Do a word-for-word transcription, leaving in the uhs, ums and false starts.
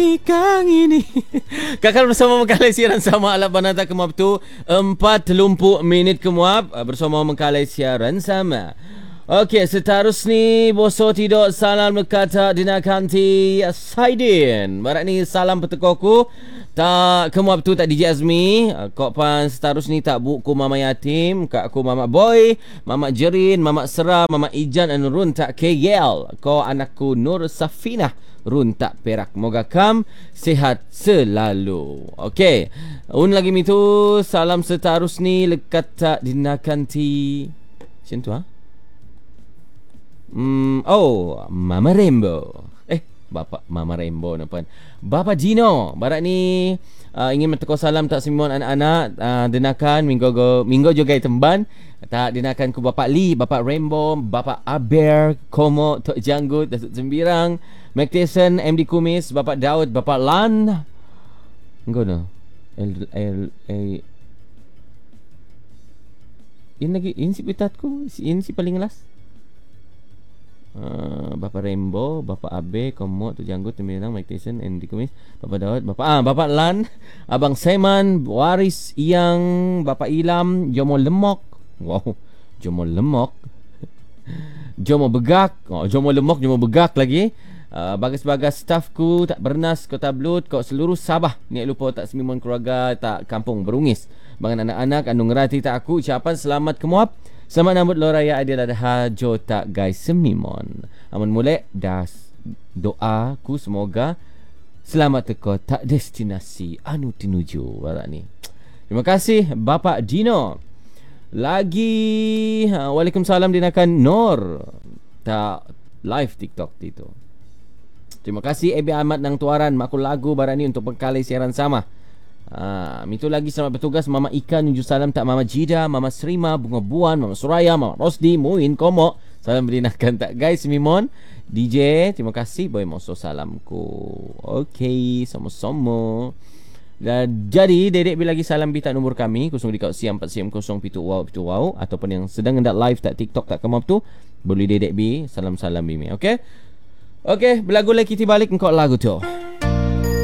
Kang ini Kakak bersama Mengkalai siaran sama alat banata kemuap tu empat puluh minit kemuap bersama Mengkalai siaran sama. Okey, seterusnya boso tidak salam berkata dinakanti Saidin. Barat ni salam petekoku tak kemuap tu tak D J Azmi. Kok pan seterusnya tak buku mama yatim, kak aku mama boy, mama Jerin, mama Sera, mama Ijan Anurun tak K L. Kau anakku Nur Safinah Run tak Perak. Moga kam sihat selalu. Okey. Un lagi mitu salam seterusnya lekat tak dinakanti. Macam tu ha? Hmm, oh, Mama Rainbow. Eh, Bapa Mama Rainbow nampak. Bapa Dino, barat ni uh, ingin mentekor salam tak semua anak-anak uh, denakan minggu go, minggu juga temban. Tak denakan ku Bapa Lee, Bapa Rainbow, Bapa Aber, Komo, Tok Janggut, Datuk Sembirang, Mactason, M D Kumis, Bapa Daud, Bapa Lan. Engkau no. L L A Ini lagi ini si pitatku, ini si paling last. Uh, Bapa Rainbow, Bapa Abe, Komod, Tu Janggut, Temirang, Mike Tyson, Andy Kumis, Bapa Daud, Bapa ah, Bapa Lan, Abang Saiman, Waris Iyang, Bapa Ilam, Jomo Lemok. Wow, Jomo Lemok. Jomo Begak. Oh, Jomo Lemok, Jomo Begak lagi. Uh, bagas-bagas staffku tak bernas Kota Blut, kau seluruh Sabah. Ni lupa tak semimon keluarga tak kampung Berungis. Bangan anak-anak anu ngerati tak aku ucapan selamat kemuap. Selamat nambut lo raya Aidiladha jo tak guys semimon. Amun mulai das doa ku semoga selamat teko tak destinasi anu tinuju barak ni. Terima kasih Bapak Dino. Lagi ha, Waalaikumsalam dinakan Nur tak live TikTok itu. Terima kasih Ebi Ahmad nang tuaran makul lagu barak ni untuk Mengkalai siaran sama. Ah, itu lagi selamat bertugas Mama Ika nunjuk salam tak Mama Jida, Mama Serima, Bunga Buan, Mama Suraya, Mama Rosdi, Muin, Komo. Salam berdinakan tak guys Mimon. D J, terima kasih boy moso salamku. Okey, sama-sama. Dan jadi dedek bila lagi salam bita nombor kami kosong dikau siam empat siam kosong pitu wow pitu wow ataupun yang sedang hendak live tak TikTok tak kemap tu boleh dedek bi salam-salam bimi. Okey. Okey, belagu lagi kita balik engkau lagu tu.